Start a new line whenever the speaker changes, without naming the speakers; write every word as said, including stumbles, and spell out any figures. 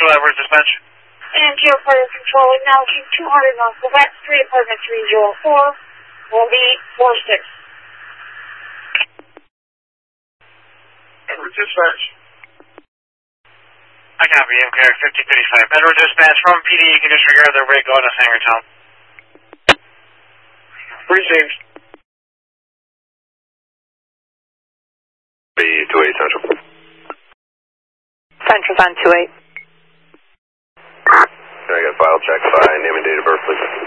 Central Edwards Dispatch.
And Geo Fire Control, acknowledging two hundred North Quebec, three apartment three zero four, will be four six.
Edwards Dispatch.
I copy, M K R fifty thirty-five. Edwards Dispatch from P D, you can disregard their rig going to Sangertown.
Received.
B two eight Central.
Central Van two eight.
Can I get a file check by name and date of birth, please?